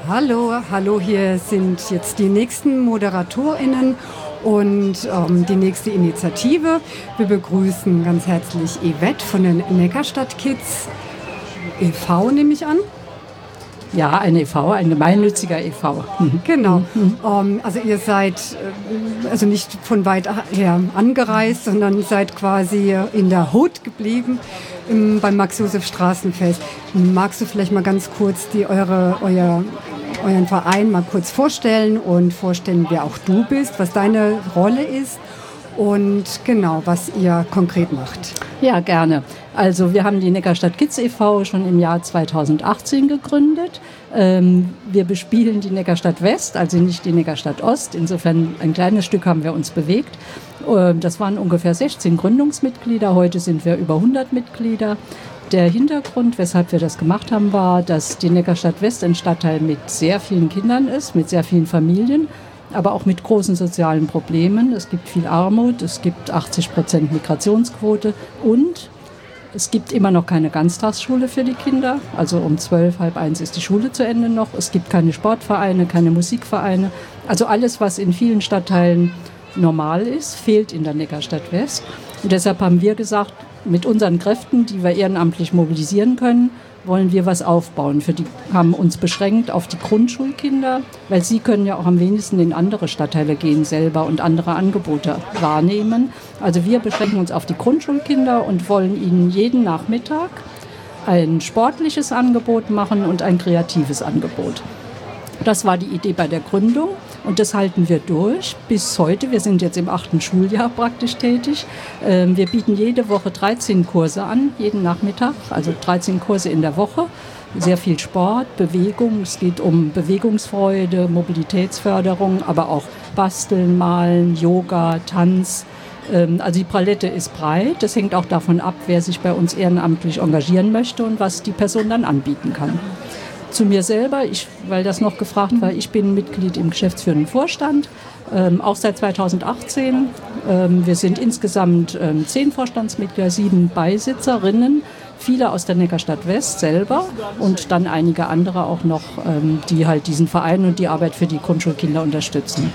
Hallo, hallo, hier sind jetzt die nächsten ModeratorInnen und die nächste Initiative. Wir begrüßen ganz herzlich Yvette von den Neckarstadt Kids e.V., nehme ich an. Ja, ein e.V., ein gemeinnütziger e.V. Genau. Also ihr seid also nicht von weit her angereist, sondern seid quasi in der Hut geblieben beim Max-Josef-Straßenfest. Magst du vielleicht mal ganz kurz euren Verein mal kurz vorstellen und vorstellen, wer auch du bist, was deine Rolle ist und genau, was ihr konkret macht? Ja, gerne. Also wir haben die Neckarstadt Kids e.V. schon im Jahr 2018 gegründet. Wir bespielen die Neckarstadt West, also nicht die Neckarstadt Ost. Insofern ein kleines Stück haben wir uns bewegt. Das waren ungefähr 16 Gründungsmitglieder. Heute sind wir über 100 Mitglieder. Der Hintergrund, weshalb wir das gemacht haben, war, dass die Neckarstadt West ein Stadtteil mit sehr vielen Kindern ist, mit sehr vielen Familien, aber auch mit großen sozialen Problemen. Es gibt viel Armut, es gibt 80% Migrationsquote und es gibt immer noch keine Ganztagsschule für die Kinder. Also um 12, halb eins ist die Schule zu Ende noch. Es gibt keine Sportvereine, keine Musikvereine. Also alles, was in vielen Stadtteilen normal ist, fehlt in der Neckarstadt West. Und deshalb haben wir gesagt, mit unseren Kräften, die wir ehrenamtlich mobilisieren können, wollen wir was aufbauen. Die haben uns beschränkt auf die Grundschulkinder, weil sie können ja auch am wenigsten in andere Stadtteile gehen selber und andere Angebote wahrnehmen. Also wir beschränken uns auf die Grundschulkinder und wollen ihnen jeden Nachmittag ein sportliches Angebot machen und ein kreatives Angebot. Das war die Idee bei der Gründung und das halten wir durch bis heute. Wir sind jetzt im 8. Schuljahr praktisch tätig. Wir bieten jede Woche 13 Kurse an, jeden Nachmittag, also 13 Kurse in der Woche. Sehr viel Sport, Bewegung. Es geht um Bewegungsfreude, Mobilitätsförderung, aber auch Basteln, Malen, Yoga, Tanz. Also die Palette ist breit. Das hängt auch davon ab, wer sich bei uns ehrenamtlich engagieren möchte und was die Person dann anbieten kann. Zu mir selber, weil das noch gefragt war, ich bin Mitglied im geschäftsführenden Vorstand, auch seit 2018. Wir sind insgesamt 10 Vorstandsmitglieder, 7 Beisitzerinnen, viele aus der Neckarstadt West selber und dann einige andere auch noch, die halt diesen Verein und die Arbeit für die Grundschulkinder unterstützen.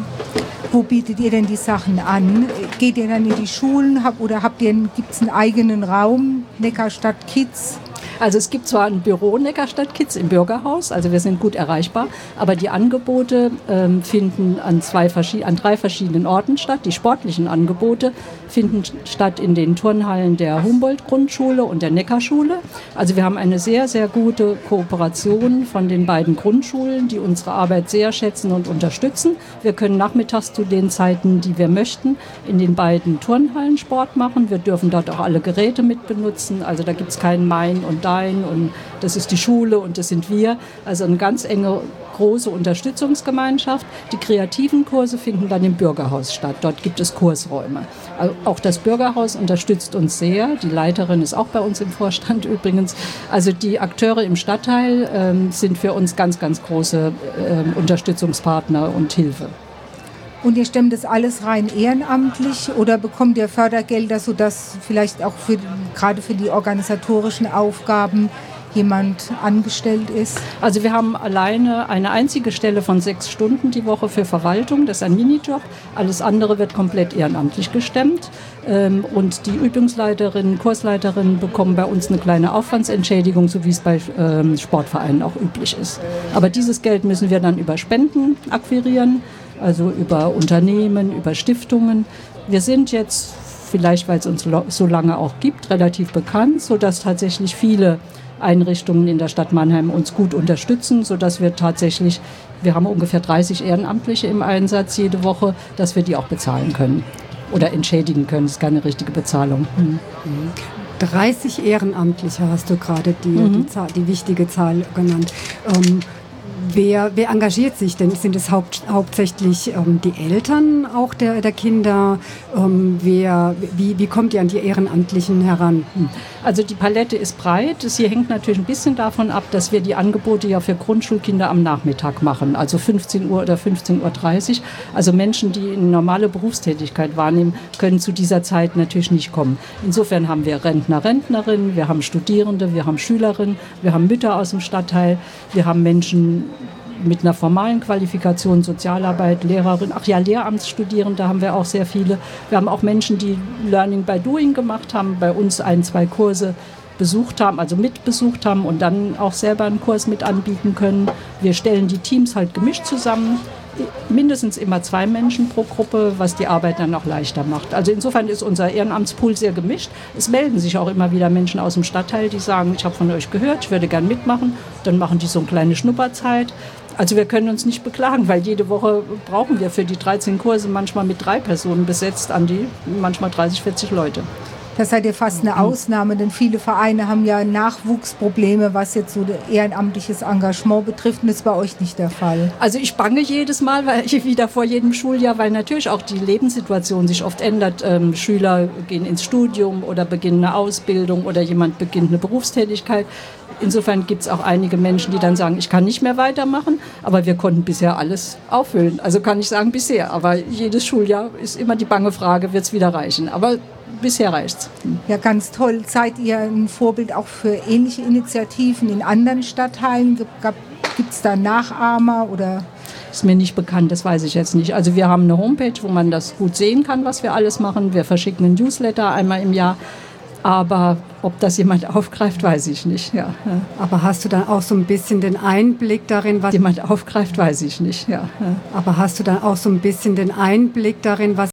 Wo bietet ihr denn die Sachen an? Geht ihr dann in die Schulen oder gibt es einen eigenen Raum, Neckarstadt Kids? Also es gibt zwar ein Büro Neckarstadt Kids im Bürgerhaus, also wir sind gut erreichbar, aber die Angebote finden an 3 verschiedenen Orten statt. Die sportlichen Angebote finden statt in den Turnhallen der Humboldt-Grundschule und der Neckarschule. Also wir haben eine sehr, sehr gute Kooperation von den beiden Grundschulen, die unsere Arbeit sehr schätzen und unterstützen. Wir können nachmittags zu den Zeiten, die wir möchten, in den beiden Turnhallen Sport machen. Wir dürfen dort auch alle Geräte mit benutzen, also da gibt es kein Mein und Dein und das ist die Schule und das sind wir. Also eine ganz enge, große Unterstützungsgemeinschaft. Die kreativen Kurse finden dann im Bürgerhaus statt. Dort gibt es Kursräume. Also auch das Bürgerhaus unterstützt uns sehr. Die Leiterin ist auch bei uns im Vorstand übrigens. Also die Akteure im Stadtteil sind für uns ganz, ganz große Unterstützungspartner und Hilfe. Und ihr stemmt das alles rein ehrenamtlich oder bekommt ihr Fördergelder, sodass vielleicht auch gerade für die organisatorischen Aufgaben jemand angestellt ist? Also wir haben alleine eine einzige Stelle von 6 Stunden die Woche für Verwaltung, das ist ein Minijob. Alles andere wird komplett ehrenamtlich gestemmt. Und die Übungsleiterinnen, Kursleiterinnen bekommen bei uns eine kleine Aufwandsentschädigung, so wie es bei Sportvereinen auch üblich ist. Aber dieses Geld müssen wir dann über Spenden akquirieren, also über Unternehmen, über Stiftungen. Wir sind jetzt, vielleicht weil es uns so lange auch gibt, relativ bekannt, sodass tatsächlich viele Einrichtungen in der Stadt Mannheim uns gut unterstützen, sodass wir haben ungefähr 30 Ehrenamtliche im Einsatz jede Woche, dass wir die auch bezahlen können oder entschädigen können. Das ist keine richtige Bezahlung. 30 Ehrenamtliche hast du gerade die wichtige Zahl genannt. Wer engagiert sich denn? Sind es hauptsächlich die Eltern auch der Kinder? Wie kommt ihr an die Ehrenamtlichen heran? Also die Palette ist breit. Hier hängt natürlich ein bisschen davon ab, dass wir die Angebote ja für Grundschulkinder am Nachmittag machen, also 15 Uhr oder 15.30 Uhr. Also Menschen, die eine normale Berufstätigkeit wahrnehmen, können zu dieser Zeit natürlich nicht kommen. Insofern haben wir Rentner, Rentnerinnen, wir haben Studierende, wir haben Schülerinnen, wir haben Mütter aus dem Stadtteil, wir haben Menschen, mit einer formalen Qualifikation, Sozialarbeit, Lehrerin, Lehramtsstudierende haben wir auch sehr viele. Wir haben auch Menschen, die Learning by Doing gemacht haben, bei uns 1, 2 Kurse besucht haben, also mitbesucht haben und dann auch selber einen Kurs mit anbieten können. Wir stellen die Teams halt gemischt zusammen, mindestens immer 2 Menschen pro Gruppe, was die Arbeit dann auch leichter macht. Also insofern ist unser Ehrenamtspool sehr gemischt. Es melden sich auch immer wieder Menschen aus dem Stadtteil, die sagen, ich habe von euch gehört, ich würde gern mitmachen. Dann machen die so eine kleine Schnupperzeit. Also wir können uns nicht beklagen, weil jede Woche brauchen wir für die 13 Kurse manchmal mit 3 Personen besetzt an die manchmal 30, 40 Leute. Das seid ihr fast eine Ausnahme, denn viele Vereine haben ja Nachwuchsprobleme, was jetzt so ehrenamtliches Engagement betrifft, und das ist bei euch nicht der Fall. Also ich bange jedes Mal, weil ich wieder vor jedem Schuljahr, weil natürlich auch die Lebenssituation sich oft ändert. Schüler gehen ins Studium oder beginnen eine Ausbildung oder jemand beginnt eine Berufstätigkeit. Insofern gibt es auch einige Menschen, die dann sagen, ich kann nicht mehr weitermachen, aber wir konnten bisher alles auffüllen. Also kann ich sagen bisher, aber jedes Schuljahr ist immer die bange Frage, wird es wieder reichen. Aber bisher reicht's. Ja, ganz toll. Seid ihr ein Vorbild auch für ähnliche Initiativen in anderen Stadtteilen? Gibt es da Nachahmer oder? Ist mir nicht bekannt, das weiß ich jetzt nicht. Also wir haben eine Homepage, wo man das gut sehen kann, was wir alles machen. Wir verschicken einen Newsletter einmal im Jahr. Aber ob das jemand aufgreift, weiß ich nicht. Ja. Aber hast du dann auch so ein bisschen den Einblick darin, was jemand aufgreift, weiß ich nicht. Ja. Aber hast du dann auch so ein bisschen den Einblick darin, was